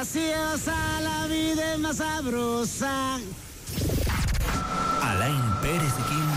graciosa, la vida es más sabrosa. Alain Pérez de Quim